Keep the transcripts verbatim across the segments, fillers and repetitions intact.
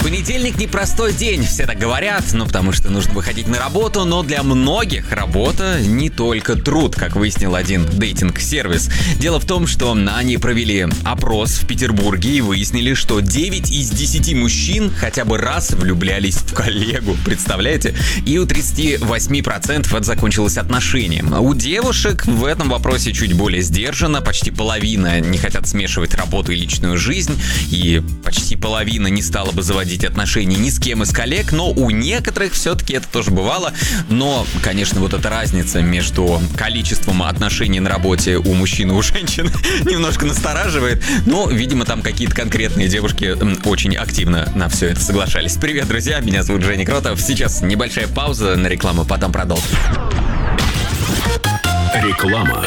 Понедельник непростой день, все так говорят, ну потому что нужно выходить на работу, но для многих работа не только труд, как выяснил один дейтинг-сервис. Дело в том, что они провели опрос в Петербурге и выяснили, что девять из десяти мужчин хотя бы раз влюблялись в коллегу, представляете? И у тридцати восьми процентов это закончилось отношением. У девушек в этом вопросе чуть более сдержанно, почти половина не хотят смешивать работу и личную жизнь, и почти половина не стала бы заводить отношений ни с кем из коллег, но у некоторых все-таки это тоже бывало. Но, конечно, вот эта разница между количеством отношений на работе у мужчин и у женщин немножко настораживает. Но, видимо, там какие-то конкретные девушки очень активно на все это соглашались. Привет, друзья, меня зовут Женя Кротов. Сейчас небольшая пауза на рекламу, потом продолжим. Реклама.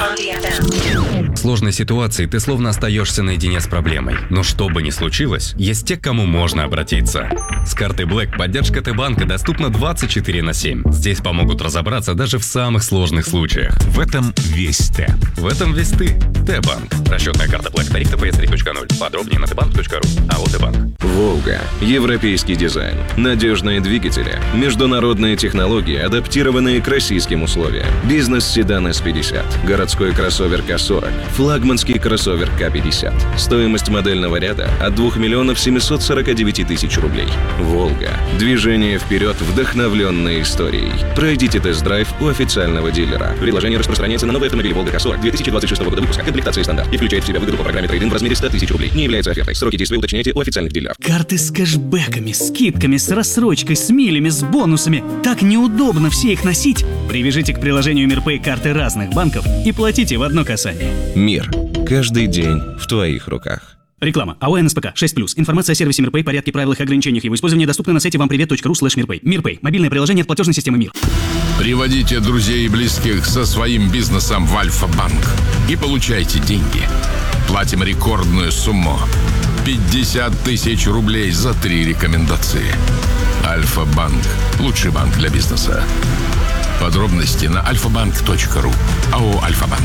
В сложной ситуации ты словно остаешься наедине с проблемой. Но что бы ни случилось, есть те, к кому можно обратиться. С картой Black поддержка Т-банка доступна двадцать четыре на семь. Здесь помогут разобраться даже в самых сложных случаях. В этом весь Т. В этом весь ты. Т-банк. Расчетная карта Black. Тариф Т П С три точка ноль. Подробнее на тбанк точка ру. АО Т-банк. Волга. Европейский дизайн. Надежные двигатели. Международные технологии, адаптированные к российским условиям. Бизнес-седан эс пятьдесят. Городской кроссовер К сорок. Флагманский кроссовер К пятьдесят. Стоимость модельного ряда от двух миллионов семьсот сорок девять тысяч рублей. Волга. Движение вперед, вдохновленное историей. Пройдите тест-драйв у официального дилера. Предложение распространяется на новые автомобили Волга К сорок две тысячи двадцать шестого года выпуска. Комплектация стандарт. И включает в себя выгоду по программе трейд-ин в размере сто тысяч рублей. Не является офертой. Сроки действия уточняйте у официальных дилеров. Карты с кэшбэками, скидками, с рассрочкой, с милями, с бонусами. Так неудобно все их носить. Привяжите к приложению Мирпэй карты разных банков и платите в одно касание. Мир. Каждый день в твоих руках. Реклама. АО эн эс пэ ка шесть плюс. Информация о сервисе Мирпэй, порядке, правилах и ограничениях его использования доступна на сайте вампривет точка ру слэш мирпэй. Мирпэй. Мобильное приложение от платежной системы Мир. Приводите друзей и близких со своим бизнесом в Альфа-банк и получайте деньги. Платим рекордную сумму. пятьдесят тысяч рублей за три рекомендации. Альфа-банк. Лучший банк для бизнеса. Подробности на альфа банк точка ру. АО «Альфа-банк».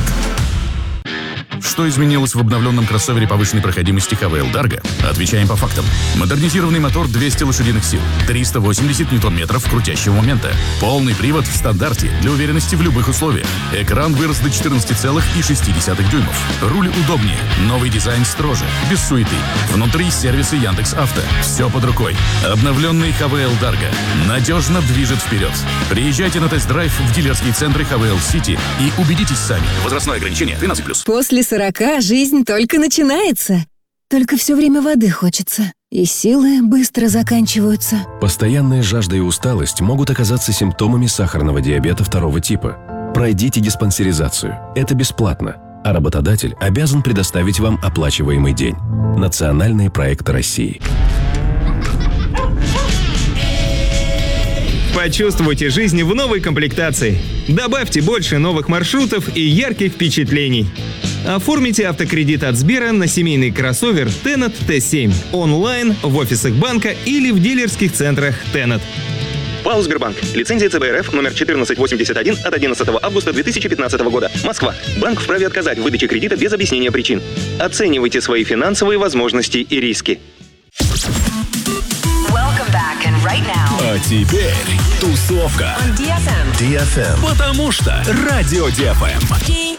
Что изменилось в обновленном кроссовере повышенной проходимости ха вэ эл Dargo? Отвечаем по фактам. Модернизированный мотор двести лошадиных сил, триста восемьдесят ньютон-метров крутящего момента. Полный привод в стандарте для уверенности в любых условиях. Экран вырос до четырнадцати целых шести десятых дюймов. Руль удобнее. Новый дизайн строже. Без суеты. Внутри сервисы Яндекс.Авто. Все под рукой. Обновленный ха вэ эл Dargo надежно движет вперед. Приезжайте на тест-драйв в дилерские центры ха вэ эл Сити и убедитесь сами. Возрастное ограничение тринадцать плюс. После сорока жизнь только начинается. Только все время воды хочется. И силы быстро заканчиваются. Постоянная жажда и усталость могут оказаться симптомами сахарного диабета второго типа. Пройдите диспансеризацию. Это бесплатно. А работодатель обязан предоставить вам оплачиваемый день. Национальные проекты России. Почувствуйте жизнь в новой комплектации. Добавьте больше новых маршрутов и ярких впечатлений. Оформите автокредит от Сбера на семейный кроссовер Тенет Т семь онлайн, в офисах банка или в дилерских центрах Тенет. ПАО «Сбербанк». Лицензия Цэ Бэ Эр Эф номер четырнадцать восемьдесят один от одиннадцатого августа две тысячи пятнадцатого года. Москва. Банк вправе отказать в выдаче кредита без объяснения причин. Оценивайте свои финансовые возможности и риски. Right now. А теперь тусовка. On ди эф эм. ди эф эм. Потому что Радио ди эф эм.